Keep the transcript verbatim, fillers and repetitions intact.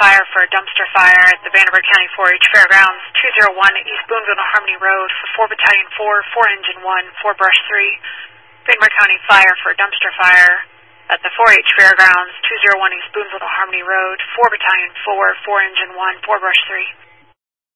Fire for a dumpster fire at the Vanderbilt County four H Fairgrounds, two oh one East Boonville to Harmony Road for four Battalion four, four Engine one, four Brush three. Vanderbilt County Fire for a dumpster fire at the four H Fairgrounds, two oh one East Boonville to Harmony Road, four Battalion four, four Engine one, four Brush three.